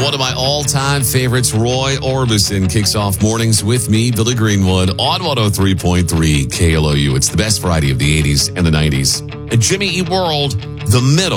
One of my all-time favorites, Roy Orbison, kicks off mornings with me, Billy Greenwood, on 103.3 KLOU. It's the best variety of the 80s and the 90s. And Jimmy Eat World, the middle